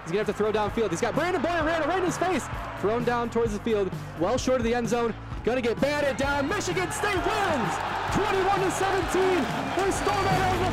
He's going to have to throw downfield. He's got Brandon Boyer right in his face. Thrown down towards the field, well short of the end zone. Going to get batted down. Michigan State wins 21-17. They stole that out of the